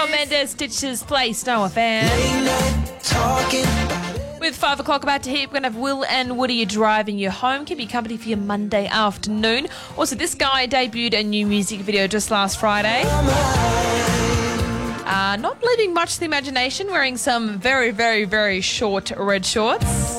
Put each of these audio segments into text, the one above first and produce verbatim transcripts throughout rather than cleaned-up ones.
Shawn Mendes, Stitches Play, Snow F M. With five o'clock about to hit, we're going to have Will and Woody. You're driving you home. Keep you company for your Monday afternoon. Also, this guy debuted a new music video just last Friday. Uh, not leaving much to the imagination, wearing some very, very, very short red shorts.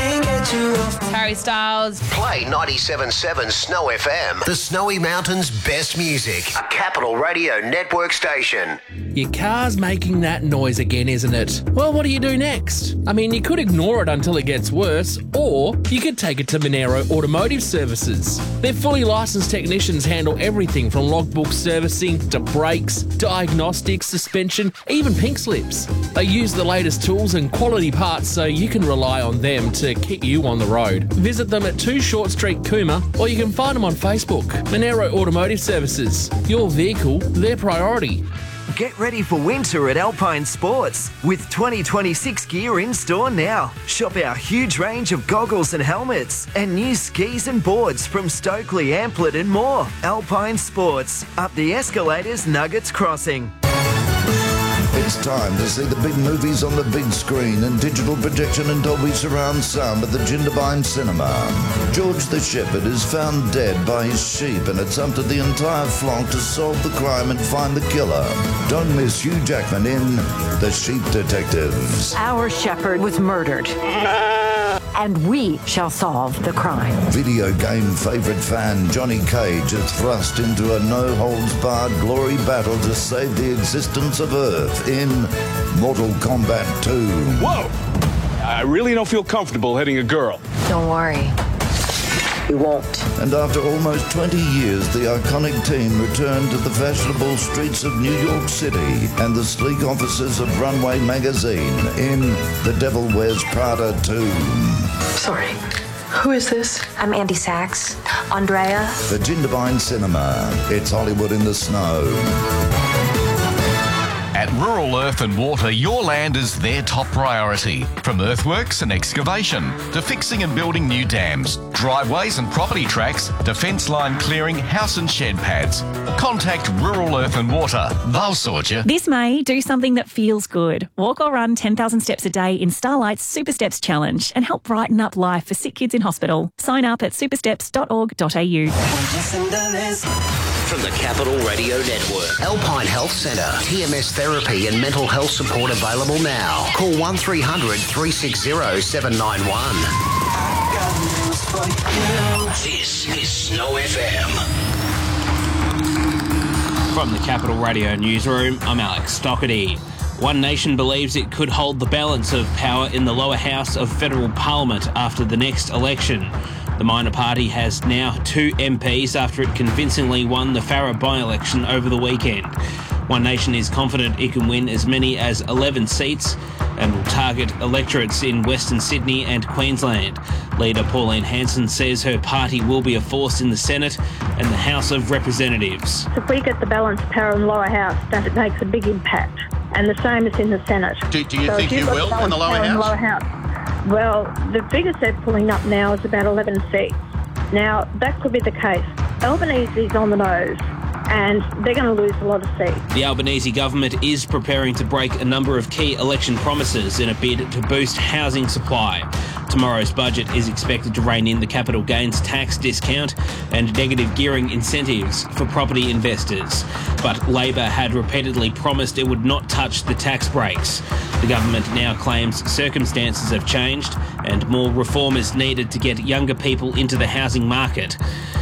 Harry Styles. Play ninety-seven point seven Snow F M. The Snowy Mountains' best music. A Capital Radio Network station. Your car's making that noise again, isn't it? Well, what do you do next? I mean, you could ignore it until it gets worse, or you could take it to Monero Automotive Services. Their fully licensed technicians handle everything from logbook servicing to brakes, diagnostics, suspension, even pink slips. They use the latest tools and quality parts so you can rely on them to keep you on the road. Visit them at two Short Street, Cooma, or you can find them on Facebook. Monero Automotive Services. Your vehicle, their priority. Get ready for winter at Alpine Sports with twenty twenty-six gear in store now. Shop our huge range of goggles and helmets and new skis and boards from Stokely, Amplet and more. Alpine Sports, up the escalators, Nuggets Crossing. It's time to see the big movies on the big screen and digital projection and Dolby surround sound at the Jindabyne Cinema. George the Shepherd is found dead by his sheep, and it's up to the entire flock to solve the crime and find the killer. Don't miss Hugh Jackman in The Sheep Detectives. Our shepherd was murdered, and we shall solve the crime. Video game favourite fan Johnny Cage is thrust into a no-holds-barred glory battle to save the existence of Earth in Mortal Kombat two. Whoa! I really don't feel comfortable hitting a girl. Don't worry. We won't. And after almost twenty years, the iconic team returned to the fashionable streets of New York City and the sleek offices of Runway Magazine in The Devil Wears Prada two. Sorry, who is this? I'm Andy Sachs. Andrea. The Jindabyne Cinema. It's Hollywood in the snow. At Rural Earth and Water, your land is their top priority. From earthworks and excavation to fixing and building new dams, driveways and property tracks to fence line clearing, house and shed pads. Contact Rural Earth and Water. They'll sort you. This May, do something that feels good. Walk or run ten thousand steps a day in Starlight's Super Steps Challenge and help brighten up life for sick kids in hospital. Sign up at supersteps dot org dot a u. From the Capital Radio Network, Alpine Health Centre, T M S therapy and mental health support available now. Call one three hundred three six zero seven nine one. This is Snow F M. From the Capital Radio Newsroom, I'm Alex Stockerty. One Nation believes it could hold the balance of power in the lower house of federal parliament after the next election. The minor party has now two M Ps after it convincingly won the Farrer by-election over the weekend. One Nation is confident it can win as many as eleven seats and will target electorates in Western Sydney and Queensland. Leader Pauline Hanson says her party will be a force in the Senate and the House of Representatives. If we get the balance of power in the lower house, that it makes a big impact. And the same is in the Senate. Do, do you so think you will in the lower house? in the lower house? Well, the figures they're pulling up now is about eleven seats. Now, that could be the case. Albanese's on the nose, and they're going to lose a lot of seats. The Albanese government is preparing to break a number of key election promises in a bid to boost housing supply. Tomorrow's budget is expected to rein in the capital gains tax discount and negative gearing incentives for property investors. But Labor had repeatedly promised it would not touch the tax breaks. The government now claims circumstances have changed and more reform is needed to get younger people into the housing market.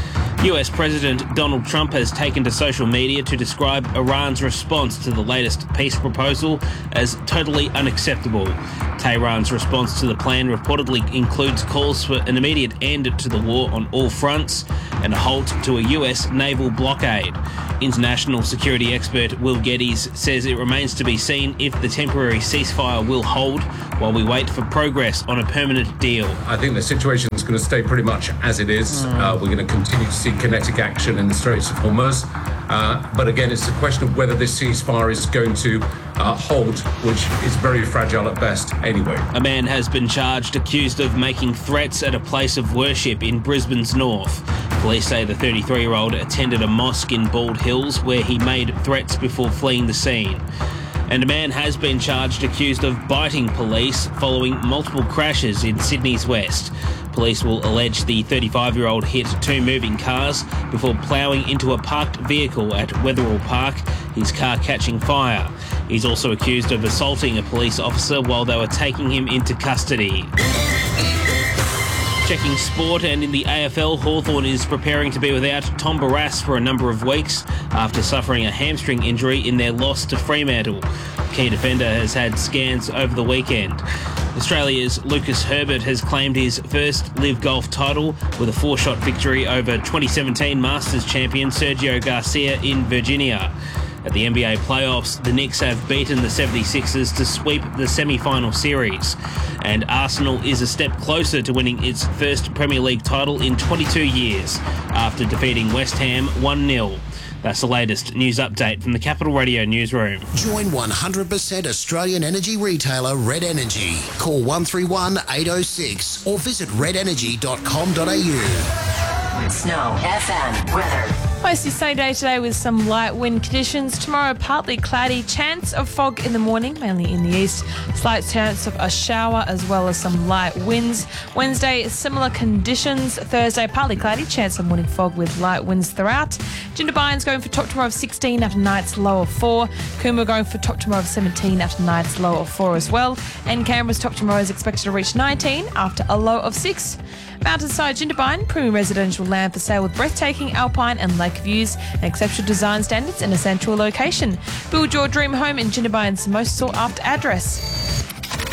U S President Donald Trump has taken to social media to describe Iran's response to the latest peace proposal as totally unacceptable. Tehran's response to the plan reportedly includes calls for an immediate end to the war on all fronts and a halt to a U S naval blockade. International security expert Will Geddes says it remains to be seen if the temporary ceasefire will hold while we wait for progress on a permanent deal. I think the situation is going to stay pretty much as it is. Mm. Uh, we're going to continue to see kinetic action in the Straits of Hormuz. Uh, but again, it's a question of whether this ceasefire is going to uh, hold, which is very fragile at best anyway. A man has been charged accused of making threats at a place of worship in Brisbane's north. Police say the thirty-three-year-old attended a mosque in Bald Hills where he made threats before fleeing the scene. And a man has been charged accused of biting police following multiple crashes in Sydney's west. Police will allege the thirty-five-year-old hit two moving cars before ploughing into a parked vehicle at Wetherill Park, his car catching fire. He's also accused of assaulting a police officer while they were taking him into custody. Checking sport, and in the A F L, Hawthorn is preparing to be without Tom Barrass for a number of weeks after suffering a hamstring injury in their loss to Fremantle. Key defender has had scans over the weekend. Australia's Lucas Herbert has claimed his first Live Golf title with a four-shot victory over twenty seventeen Masters champion Sergio Garcia in Virginia. At the N B A playoffs, the Knicks have beaten the seventy-sixers to sweep the semi-final series. And Arsenal is a step closer to winning its first Premier League title in twenty-two years after defeating West Ham one nil. That's the latest news update from the Capital Radio newsroom. Join one hundred percent Australian energy retailer Red Energy. Call one three one, eight oh six or visit red energy dot com dot a u. Snow F M weather. Mostly sunny day today with some light wind conditions. Tomorrow, partly cloudy. Chance of fog in the morning, mainly in the east. Slight chance of a shower as well as some light winds. Wednesday, similar conditions. Thursday, partly cloudy. Chance of morning fog with light winds throughout. Jindabyne's going for top tomorrow of sixteen after night's low of four. Coomera going for top tomorrow of seventeen after night's low of four as well. And Canberra's top tomorrow is expected to reach nineteen after a low of six. Mountainside Jindabyne, premium residential land for sale with breathtaking alpine and lake views and exceptional design standards in a central location. Build your dream home in Jindabyne's most sought after address.